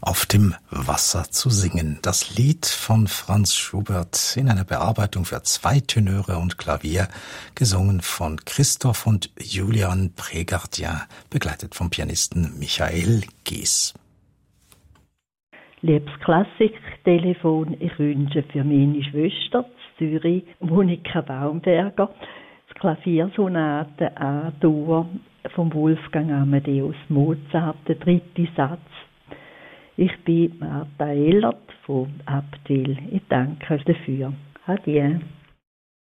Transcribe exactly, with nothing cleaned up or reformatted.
Auf dem Wasser zu singen. Das Lied von Franz Schubert in einer Bearbeitung für zwei Tenöre und Klavier, gesungen von Christoph und Julian Prégardien, begleitet vom Pianisten Michael Gies. Liebes Klassiktelefon, ich wünsche für meine Schwester in Zürich, Monika Baumberger, das Klaviersonate A-Dur von Wolfgang Amadeus Mozart, der dritte Satz. Ich bin Martha Ehlert von Abdel. Ich danke dafür. Adieu.